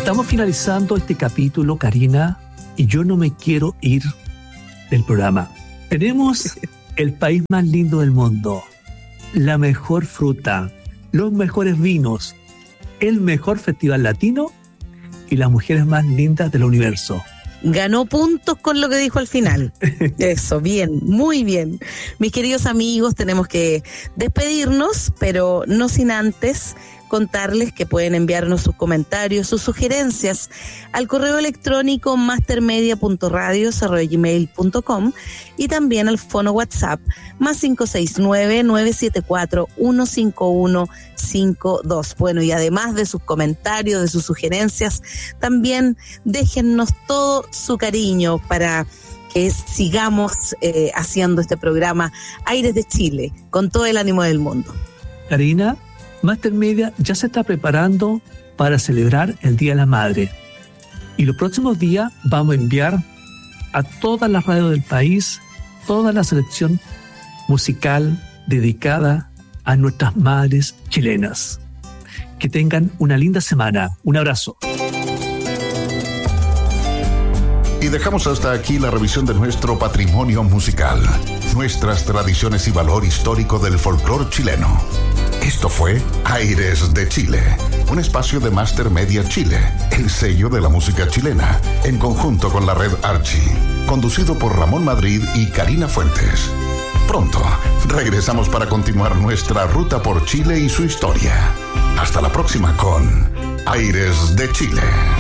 Estamos finalizando este capítulo, Karina, y yo no me quiero ir del programa. Tenemos el país más lindo del mundo, la mejor fruta, los mejores vinos, el mejor festival latino y las mujeres más lindas del universo. Ganó puntos con lo que dijo al final. Eso, bien, muy bien. Mis queridos amigos, tenemos que despedirnos, pero no sin antes contarles que pueden enviarnos sus comentarios, sus sugerencias al correo electrónico mastermedia.radios@gmail.com y también al fono WhatsApp más 569-974-15152. Bueno, y además de sus comentarios, de sus sugerencias, también déjennos todo su cariño para que sigamos haciendo este programa Aires de Chile con todo el ánimo del mundo. Karina, Master Media ya se está preparando para celebrar el Día de la Madre. Y los próximos días vamos a enviar a todas las radios del país toda la selección musical dedicada a nuestras madres chilenas. Que tengan una linda semana. Un abrazo. Y dejamos hasta aquí la revisión de nuestro patrimonio musical, nuestras tradiciones y valor histórico del folclore chileno. Esto fue Aires de Chile, un espacio de Master Media Chile, el sello de la música chilena, en conjunto con la red Archie, conducido por Ramón Madrid y Karina Fuentes. Pronto regresamos para continuar nuestra ruta por Chile y su historia. Hasta la próxima con Aires de Chile.